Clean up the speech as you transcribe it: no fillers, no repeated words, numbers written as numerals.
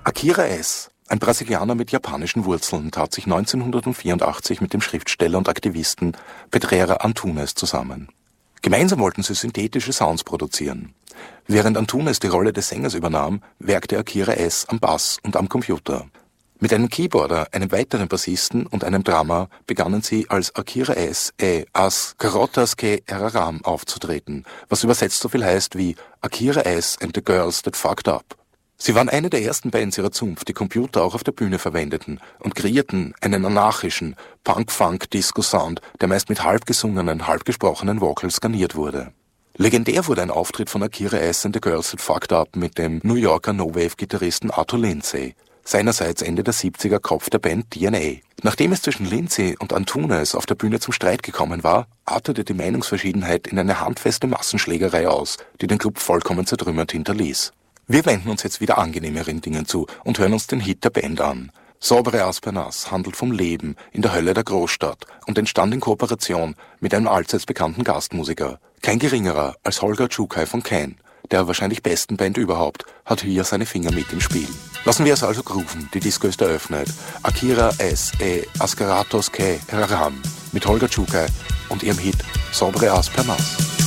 Akira S., ein Brasilianer mit japanischen Wurzeln, tat sich 1984 mit dem Schriftsteller und Aktivisten Pedreira Antunes zusammen. Gemeinsam wollten sie synthetische Sounds produzieren. Während Antunes die Rolle des Sängers übernahm, werkte Akira S. am Bass und am Computer. Mit einem Keyboarder, einem weiteren Bassisten und einem Drummer begannen sie als Akira S. As Garotas que Eraram aufzutreten, was übersetzt so viel heißt wie Akira S. and the Girls That Fucked Up. Sie waren eine der ersten Bands ihrer Zunft, die Computer auch auf der Bühne verwendeten und kreierten einen anarchischen Punk-Funk-Disco-Sound, der meist mit halb gesungenen, halb gesprochenen Vocals garniert wurde. Legendär wurde ein Auftritt von Akira S. and the Girls That Fucked Up mit dem New Yorker No-Wave-Gitarristen Arthur Lindsay, seinerseits Ende der 70er Kopf der Band DNA. Nachdem es zwischen Lindsay und Antunes auf der Bühne zum Streit gekommen war, artete die Meinungsverschiedenheit in eine handfeste Massenschlägerei aus, die den Club vollkommen zertrümmert hinterließ. Wir wenden uns jetzt wieder angenehmeren Dingen zu und hören uns den Hit der Band an. Sobre as Penas handelt vom Leben in der Hölle der Großstadt und entstand in Kooperation mit einem allseits bekannten Gastmusiker. Kein geringerer als Holger Czukay von Can, der wahrscheinlich besten Band überhaupt, hat hier seine Finger mit im Spiel. Lassen wir es also grooven, die Disco ist eröffnet. Akira S. Ascaratos que Eraram mit Holger Czukay und ihrem Hit Sobre as Penas.